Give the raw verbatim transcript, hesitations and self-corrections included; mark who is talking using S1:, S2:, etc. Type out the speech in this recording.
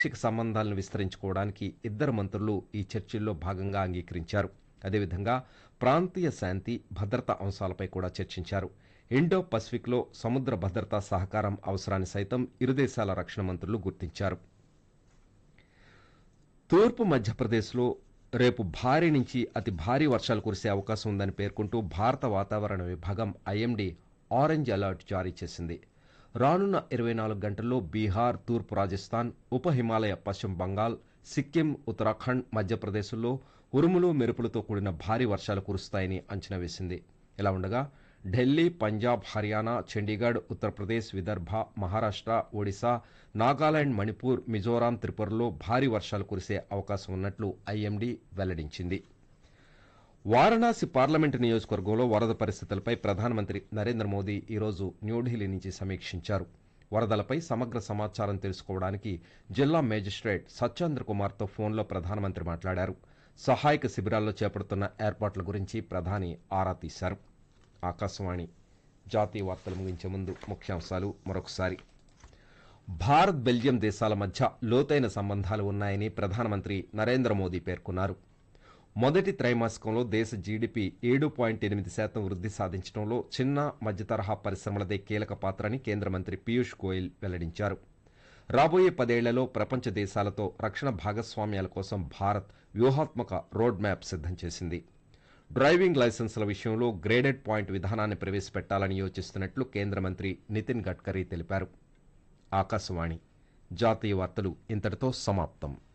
S1: ద్వైపాక్షిక సంబంధాలను విస్తరించుకోవడానికి ఇద్దరు మంత్రులు ఈ చర్చల్లో భాగంగా అంగీకరించారు. అదేవిధంగా ప్రాంతీయ శాంతి, భద్రతా అంశాలపై కూడా చర్చించారు. ఇండో పసిఫిక్లో సముద్ర భద్రతా సహకారం అవసరాన్ని సైతం ఇరు దేశాల రక్షణ మంత్రులు గుర్తించారు. తూర్పు మధ్యప్రదేశ్లో రేపు భారీ నుంచి అతి భారీ వర్షాలు కురిసే అవకాశం ఉందని పేర్కొంటూ భారత వాతావరణ విభాగం ఐఎండీ ఆరెంజ్ అలర్ట్ జారీ చేసింది. రానున్న ఇరవై నాలుగు గంటల్లో బీహార్, తూర్పు రాజస్థాన్, ఉప హిమాలయ, పశ్చిమ బంగాల్, సిక్కిం, ఉత్తరాఖండ్, మధ్యప్రదేశ్లో ఉరుములు, మెరుపులతో కూడిన భారీ వర్షాలు కురుస్తాయని అంచనా వేసింది. ఇలా ఉండగా ఢిల్లీ, పంజాబ్, హర్యానా, చండీగఢ్, ఉత్తరప్రదేశ్, విదర్భ, మహారాష్ట్ర, ఒడిశా, నాగాలాండ్, మణిపూర్, మిజోరాం, త్రిపురలో భారీ వర్షాలు కురిసే అవకాశం ఉన్నట్లు ఐఎండీ వెల్లడించింది. వారణాసి పార్లమెంటు నియోజకవర్గంలో వరద పరిస్థితులపై ప్రధానమంత్రి నరేంద్ర మోదీ ఈరోజు న్యూఢిల్లీ నుంచి సమీక్షించారు. వరదలపై సమగ్ర సమాచారం తెలుసుకోవడానికి జిల్లా మేజిస్ట్రేట్ సత్యేంద్ర కుమార్తో ఫోన్లో ప్రధానమంత్రి మాట్లాడారు. సహాయక శిబిరాల్లో చేపడుతున్న ఏర్పాట్ల గురించి ప్రధాని ఆరా తీశారు. ఆకాశవాణి జాతీయ వార్తలు ముగించే ముందు ముఖ్యాంశాలు మరొకసారి. భారత్, బెల్జియం దేశాల మధ్య లోతైన సంబంధాలు ఉన్నాయని ప్రధానమంత్రి నరేంద్ర మోదీ పేర్కొన్నారు. మొదటి త్రైమాసికంలో దేశ జీడీపీ ఏడు పాయింట్ ఎనిమిది శాతం వృద్ధి సాధించడంలో చిన్న, మధ్యతరహా పరిశ్రమలదే కీలక పాత్రని కేంద్ర మంత్రి పీయూష్ గోయల్ వెల్లడించారు. రాబోయే పదేళ్లలో ప్రపంచ దేశాలతో రక్షణ భాగస్వామ్యాల కోసం భారత్ వ్యూహాత్మక రోడ్ మ్యాప్ సిద్దం చేసింది. డ్రైవింగ్ లైసెన్సుల విషయంలో గ్రేడెడ్ పాయింట్ విధానాన్ని ప్రవేశపెట్టాలని యోచిస్తున్నట్లు కేంద్ర మంత్రి నితిన్ గడ్కరీ తెలిపారు. ఆకాశవాణి జాతీయ వార్తలు ఇంతటితో సమాప్తం.